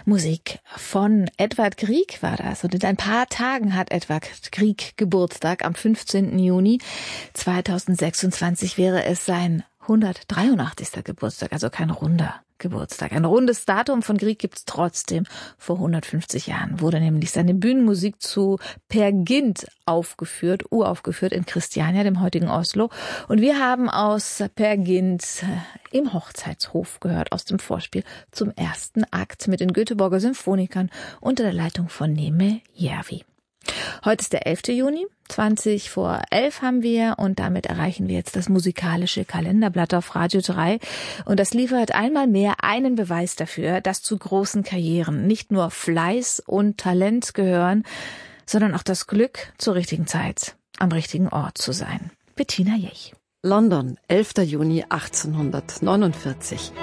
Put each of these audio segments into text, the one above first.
Musik von Edvard Grieg war das. Und in ein paar Tagen hat Edvard Grieg Geburtstag. Am 15. Juni 2026 wäre es sein 183. Geburtstag, also kein runder Geburtstag. Ein rundes Datum von Grieg gibt's trotzdem. Vor 150 Jahren wurde nämlich seine Bühnenmusik zu Peer Gynt uraufgeführt in Christiania, dem heutigen Oslo. Und wir haben aus Peer Gynt im Hochzeitshof gehört, aus dem Vorspiel zum ersten Akt mit den Göteborger Symphonikern unter der Leitung von Neme Järvi. Heute ist der 11. Juni, 20 vor 11 haben wir und damit erreichen wir jetzt das musikalische Kalenderblatt auf Radio 3 und das liefert einmal mehr einen Beweis dafür, dass zu großen Karrieren nicht nur Fleiß und Talent gehören, sondern auch das Glück, zur richtigen Zeit am richtigen Ort zu sein. Bettina Jech. London, 11. Juni 1849.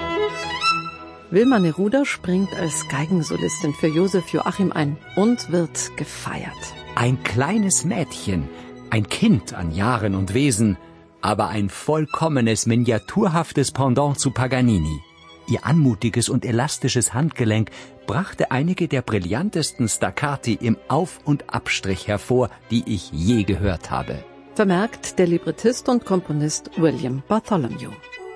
Wilma Neruda springt als Geigensolistin für Josef Joachim ein und wird gefeiert. Ein kleines Mädchen, ein Kind an Jahren und Wesen, aber ein vollkommenes, miniaturhaftes Pendant zu Paganini. Ihr anmutiges und elastisches Handgelenk brachte einige der brillantesten Staccati im Auf- und Abstrich hervor, die ich je gehört habe. Vermerkt der Librettist und Komponist William Bartholomew.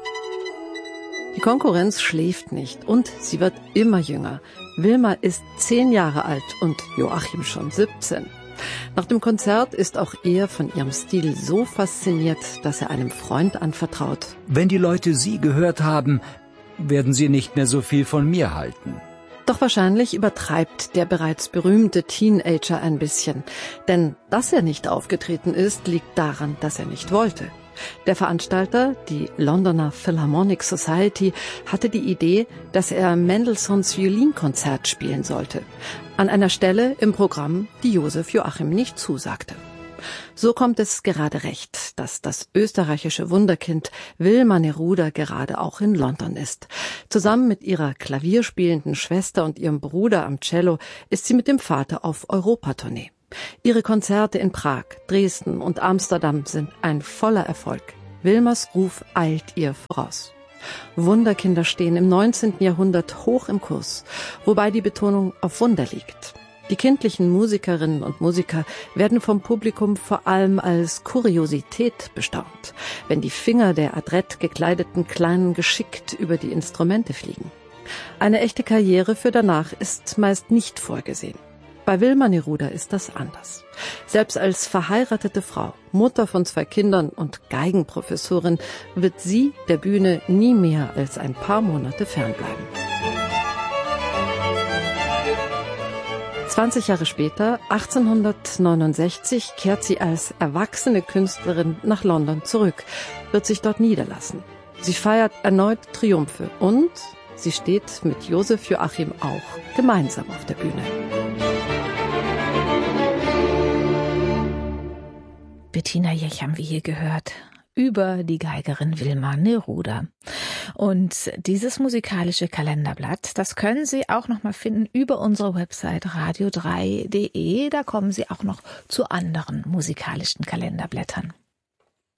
Die Konkurrenz schläft nicht und sie wird immer jünger. Wilma ist 10 Jahre alt und Joachim schon 17. Nach dem Konzert ist auch er von ihrem Stil so fasziniert, dass er einem Freund anvertraut. Wenn die Leute Sie gehört haben, werden sie nicht mehr so viel von mir halten. Doch wahrscheinlich übertreibt der bereits berühmte Teenager ein bisschen. Denn dass er nicht aufgetreten ist, liegt daran, dass er nicht wollte. Der Veranstalter, die Londoner Philharmonic Society, hatte die Idee, dass er Mendelssohns Violinkonzert spielen sollte. An einer Stelle im Programm, die Josef Joachim nicht zusagte. So kommt es gerade recht, dass das österreichische Wunderkind Wilma Neruda gerade auch in London ist. Zusammen mit ihrer klavierspielenden Schwester und ihrem Bruder am Cello ist sie mit dem Vater auf Europatournee. Ihre Konzerte in Prag, Dresden und Amsterdam sind ein voller Erfolg. Wilmas Ruf eilt ihr voraus. Wunderkinder stehen im 19. Jahrhundert hoch im Kurs, wobei die Betonung auf Wunder liegt. Die kindlichen Musikerinnen und Musiker werden vom Publikum vor allem als Kuriosität bestaunt, wenn die Finger der adrett gekleideten Kleinen geschickt über die Instrumente fliegen. Eine echte Karriere für danach ist meist nicht vorgesehen. Bei Wilma Neruda ist das anders. Selbst als verheiratete Frau, Mutter von 2 Kindern und Geigenprofessorin wird sie der Bühne nie mehr als ein paar Monate fernbleiben. 20 Jahre später, 1869, kehrt sie als erwachsene Künstlerin nach London zurück, wird sich dort niederlassen. Sie feiert erneut Triumphe und sie steht mit Josef Joachim auch gemeinsam auf der Bühne. Bettina Jech haben wir hier gehört über die Geigerin Wilma Neruda. Und dieses musikalische Kalenderblatt, das können Sie auch noch mal finden über unsere Website radio3.de. Da kommen Sie auch noch zu anderen musikalischen Kalenderblättern.